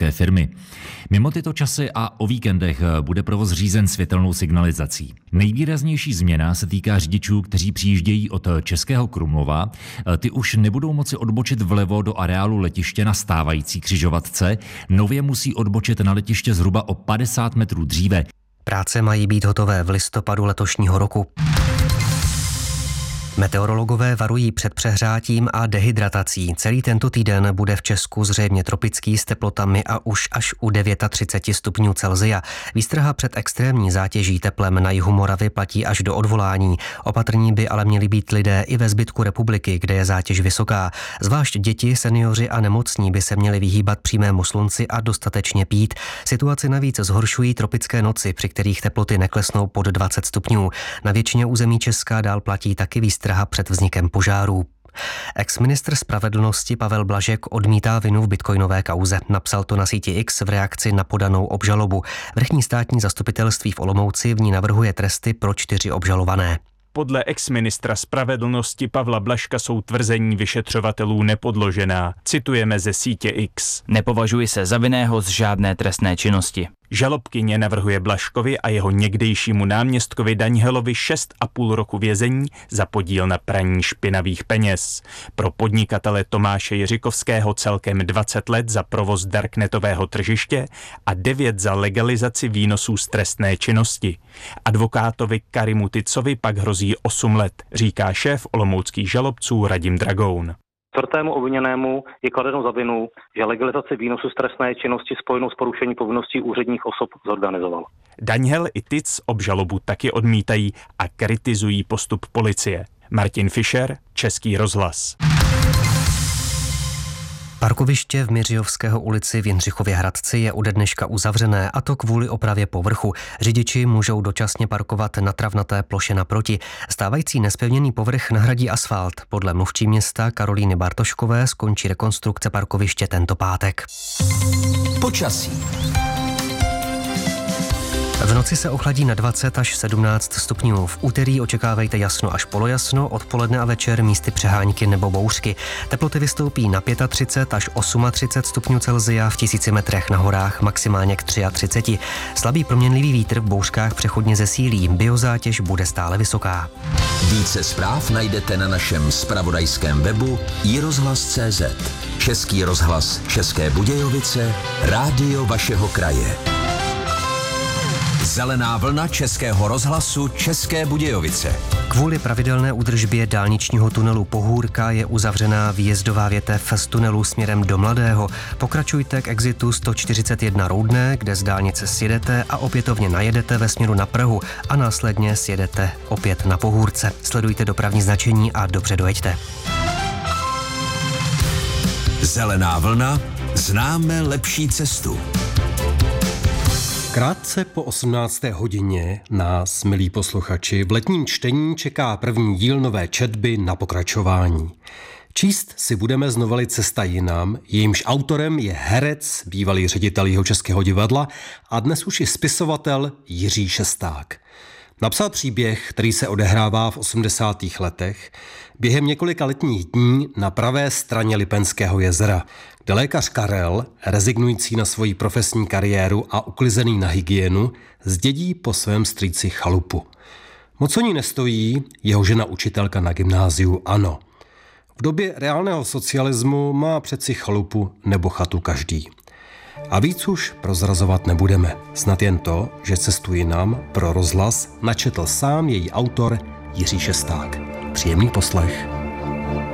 německé firmy. Mimo tyto časy a o víkendech bude provoz řízen světelnou signalizací. Nejvýraznější změna se týká řidičů, kteří přijíždějí od Českého Krumlova. Ty už nebudou moci odbočit vlevo do areálu letiště na stávající křižovatce. Nově musí odbočit na letiště zhruba o 50 metrů dříve. Práce mají být hotové v listopadu letošního roku. Meteorologové varují před přehřátím a dehydratací. Celý tento týden bude v Česku zřejmě tropický s teplotami a už až u 39 stupňů Celsia. Výstraha před extrémní zátěží teplem na jihu Moravy platí až do odvolání. Opatrní by ale měli být lidé i ve zbytku republiky, kde je zátěž vysoká. Zvlášť děti, seniori a nemocní by se měli vyhýbat přímému slunci a dostatečně pít. Situaci navíc zhoršují tropické noci, při kterých teploty neklesnou pod 20 stupňů. Na většině území Česka dál platí taky výstraha před vznikem požárů. Ex-ministr spravedlnosti Pavel Blažek odmítá vinu v bitcoinové kauze. Napsal to na síti X v reakci na podanou obžalobu. Vrchní státní zastupitelství v Olomouci v ní navrhuje tresty pro 4 obžalované. Podle ex-ministra spravedlnosti Pavla Blažka jsou tvrzení vyšetřovatelů nepodložená. Citujeme ze sítě X. Nepovažuji se za vinného z žádné trestné činnosti. Žalobkyně navrhuje Blažkovi a jeho někdejšímu náměstkovi Danielovi 6,5 roku vězení za podíl na praní špinavých peněz. Pro podnikatele Tomáše Jiřikovského celkem 20 let za provoz darknetového tržiště a 9 za legalizaci výnosů z trestné činnosti. Advokátovi Karimu Ticovi pak hrozí 8 let, říká šéf olomouckých žalobců Radim Dragoun. Čtvrtému obviněnému je kladeno za vinu, že legalizaci výnosu z trestné činnosti spojenou s porušením povinností úředních osob zorganizoval. Daniel i Tic obžalobu taky odmítají a kritizují postup policie. Martin Fischer, Český rozhlas. Parkoviště v Miřijovského ulici v Jindřichově Hradci je ode dneška uzavřené, a to kvůli opravě povrchu. Řidiči můžou dočasně parkovat na travnaté ploše naproti. Stávající nezpevněný povrch nahradí asfalt. Podle mluvčí města Karolíny Bartoškové skončí rekonstrukce parkoviště tento pátek. Počasí. V noci se ochladí na 20 až 17 stupňů. V úterý očekávejte jasno až polojasno, odpoledne a večer místy přehánky nebo bouřky. Teploty vystoupí na 35 až 38 stupňů Celsia, v 1000 metrech na horách maximálně k 33. Slabý proměnlivý vítr v bouřkách přechodně zesílí, biozátěž bude stále vysoká. Více zpráv najdete na našem zpravodajském webu iRozhlas.cz. Český rozhlas České Budějovice, rádio vašeho kraje. Zelená vlna Českého rozhlasu České Budějovice. Kvůli pravidelné údržbě dálničního tunelu Pohůrka je uzavřená výjezdová větev z tunelu směrem do Mladého. Pokračujte k exitu 141 Roudné, kde z dálnice sjedete a opětovně najedete ve směru na Prahu a následně sjedete opět na Pohůrce. Sledujte dopravní značení a dobře dojeďte. Zelená vlna, známe lepší cestu. Krátce po 18. hodině nás, milí posluchači, v letním čtení čeká první díl nové četby Na pokračování. Číst si budeme z novely Cesta jinam, jejímž autorem je herec, bývalý ředitel Jihočeského divadla a dnes už i spisovatel Jiří Šesták. Napsal příběh, který se odehrává v 80. letech, během několika letních dní na pravé straně Lipenského jezera, kde lékař Karel, rezignující na svoji profesní kariéru a uklizený na hygienu, zdědí po svém strýci chalupu. Moc o ní nestojí, jeho žena učitelka na gymnáziu ano. V době reálného socialismu má přeci chalupu nebo chatu každý. A víc už prozrazovat nebudeme. Snad jen to, že Cestu jinam pro rozhlas načetl sám její autor Jiří Šesták. Příjemný poslech.